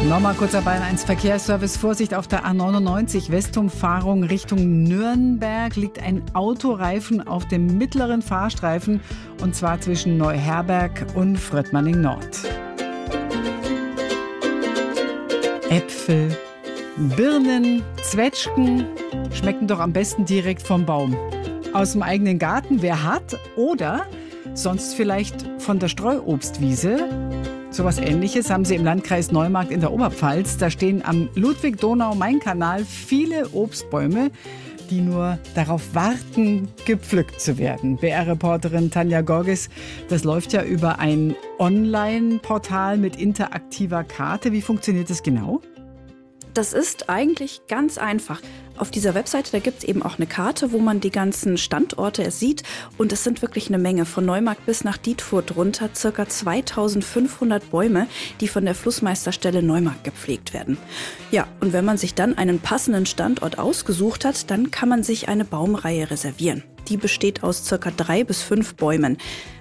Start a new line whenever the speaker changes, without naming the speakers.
Nochmal kurzer Bayern 1 Verkehrsservice. Vorsicht auf der A99 Westumfahrung Richtung Nürnberg liegt ein Autoreifen auf dem mittleren Fahrstreifen und zwar zwischen Neuherberg und Fröttmanning Nord. Äpfel, Birnen, Zwetschgen schmecken doch am besten direkt vom Baum. Aus dem eigenen Garten, wer hat, oder sonst vielleicht von der Streuobstwiese. So was Ähnliches haben sie im Landkreis Neumarkt in der Oberpfalz. Da stehen am Ludwig-Donau-Main-Kanal viele Obstbäume, die nur darauf warten, gepflückt zu werden. BR-Reporterin Tanja Gorges, das läuft ja über ein Online-Portal mit interaktiver Karte. Wie funktioniert das genau?
Das ist eigentlich ganz einfach. Auf dieser Webseite, da gibt es eben auch eine Karte, wo man die ganzen Standorte sieht. Und es sind wirklich eine Menge. Von Neumarkt bis nach Dietfurt runter ca. 2500 Bäume, die von der Flussmeisterstelle Neumarkt gepflegt werden. Ja, und wenn man sich dann einen passenden Standort ausgesucht hat, dann kann man sich eine Baumreihe reservieren. Die besteht aus ca. 3 bis 5 Bäumen.